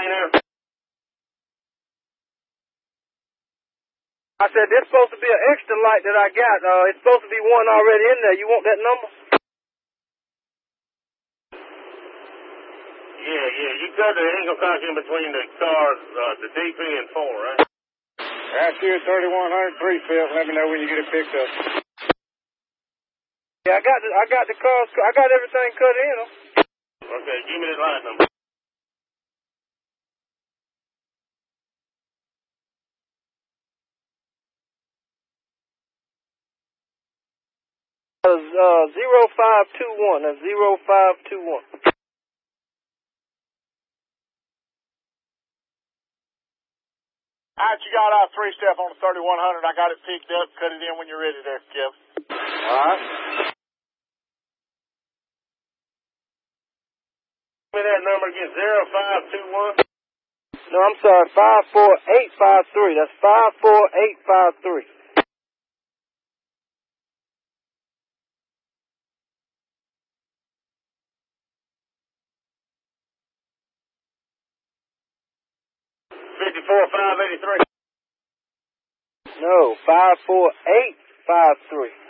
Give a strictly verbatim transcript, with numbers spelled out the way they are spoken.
there? I said, there's supposed to be an extra light that I got. Uh, it's supposed to be one already in there. You want that number? Yeah, yeah. You cut the angle caution between the cars, uh, the D P and four, right? That's you, thirty-one hundred, three-fifth. Let me know when you get it picked up. Yeah, I got the, I got the cars, I got everything cut in them. Okay, give me the light number. Uh, uh, zero five two one. That's zero five two one. All right, you got our three-step on the thirty-one hundred. I got it picked up. Cut it in when you're ready there, Kev. All right. Give me that number again, zero five two one. No, I'm sorry, five four eight five three. That's five four eight five three. fifty-four five eighty-three. No, five four eight five three.